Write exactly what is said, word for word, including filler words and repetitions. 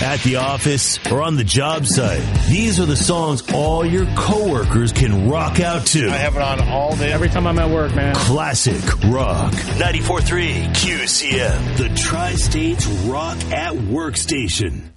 at the office, or on the job site. These are the songs all your coworkers can rock out to. I have it on all day. Every time I'm at work, man. Classic rock. ninety-four point three Q C M, the Tri-States Rock at Work Station.